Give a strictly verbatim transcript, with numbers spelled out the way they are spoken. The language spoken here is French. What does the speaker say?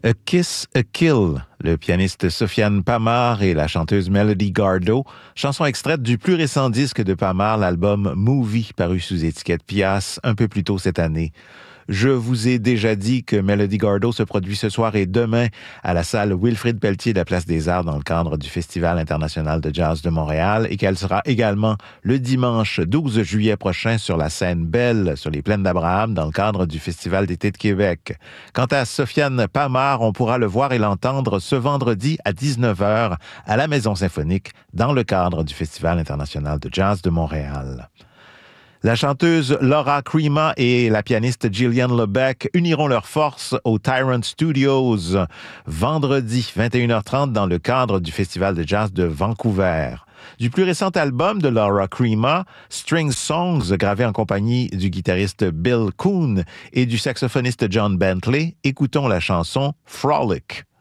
A Kiss, a Kill, le pianiste Sofiane Pamart et la chanteuse Melody Gardot, chanson extraite du plus récent disque de Pamart, l'album Movie, paru sous étiquette Pias un peu plus tôt cette année. Je vous ai déjà dit que Melody Gardot se produit ce soir et demain à la salle Wilfrid Pelletier de la Place des Arts dans le cadre du Festival international de jazz de Montréal et qu'elle sera également le dimanche douze juillet prochain sur la scène Belle sur les Plaines d'Abraham dans le cadre du Festival d'été de Québec. Quant à Sofiane Pamart, on pourra le voir et l'entendre ce vendredi à dix-neuf heures à la Maison Symphonique dans le cadre du Festival international de jazz de Montréal. La chanteuse Laura Crema et la pianiste Gillian Lebec uniront leurs forces au Tyrant Studios vendredi vingt et une heures trente dans le cadre du Festival de jazz de Vancouver. Du plus récent album de Laura Crema, String Songs, gravé en compagnie du guitariste Bill Coon et du saxophoniste John Bentley, écoutons la chanson Frolic.